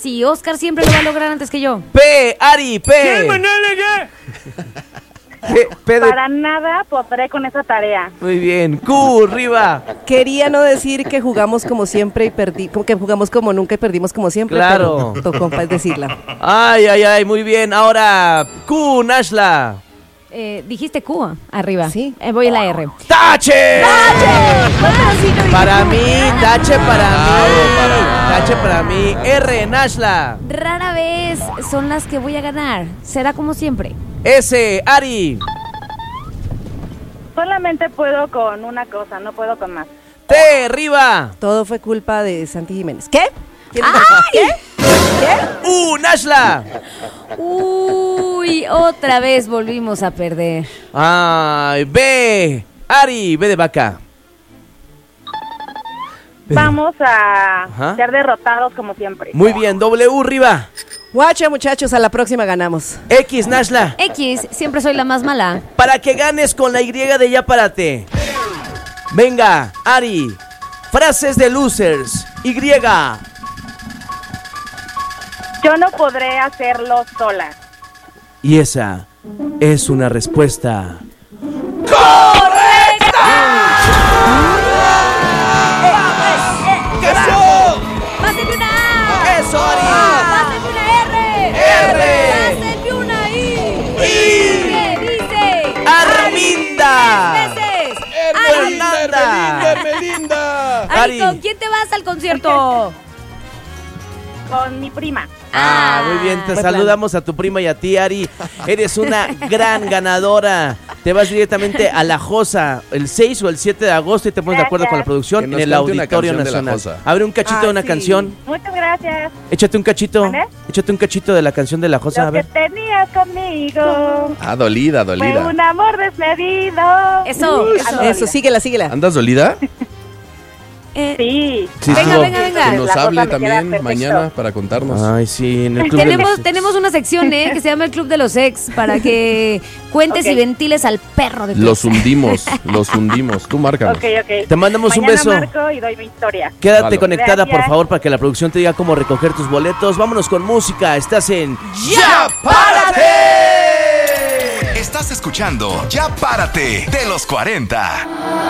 Sí, Oscar siempre lo va a lograr antes que yo. P, Ari, P. ¿Qué, Manale, P de... Para nada podré con esa tarea. Muy bien. Q, Riva. Quería no decir que jugamos como siempre y perdí, que jugamos como nunca y perdimos como siempre. Claro. Pero tocó decirla. Ay, ay, ay, muy bien. Ahora, Q, Nashla. Dijiste Q arriba. Sí. Voy a la R. ¡Tache! ¡Tache! Para mí, tache para mí. Tache para mí. R, Nashla. Rara vez son las que voy a ganar. Será como siempre. S, Ari. Solamente puedo con una cosa, no puedo con más. T, Riva. Todo fue culpa de Santi Jiménez. ¿Qué? ¡Ay! U, Nashla. Uy, otra vez volvimos a perder. Ay, B, Ari, B de vaca. Vamos a Ajá. ser derrotados como siempre. Muy bien, W, Riva. Guacha, muchachos, a la próxima ganamos. X, Nashla. X, siempre soy la más mala. Para que ganes con la Y de Ya Párate. Venga, Ari. Frases de losers. Y. Yo no podré hacerlo sola. Y esa es una respuesta. ¡Pásenme una A! ¡Eso, Ari! ¡Pásenme una R! R. ¡Pásenme una I! I. ¿Qué dice? Arminda. ¡Tres veces! Fernanda. Melinda! Ari, Ari. ¿con quién te vas al concierto? Con mi prima. Muy bien, te buen saludamos a tu prima y a ti, Ari. Eres una gran ganadora. Te vas directamente a La Josa el 6 o el 7 de agosto y te pones de acuerdo con la producción Que en nos el cante una Auditorio canción de La Nacional. Josa. A ver, un cachito de una sí. canción. Muchas gracias. Échate un cachito. ¿Vale? Échate un cachito de la canción de La Josa, a Lo que ver. tenías conmigo Ah, dolida, fue dolida. un amor desmedido. Eso, eso. Eso, síguela. ¿Andas dolida? Sí. Sí, Venga, estuvo. venga, venga. Que nos La hable cosa me queda también perfecto. mañana para contarnos. Ay, sí, en el club de los... Tenemos una sección, que se llama el Club de los Ex, para que cuentes Ok. y ventiles al perro de tu Los ex. hundimos. Tú márcanos. Ok, ok. Te mandamos un Mañana beso. marco y doy mi historia. Quédate Vale. conectada, por Gracias. favor, para que la producción te diga cómo recoger tus boletos. Vámonos con música. Estás en... ¡Ya párate! Estás escuchando Ya Párate de los 40.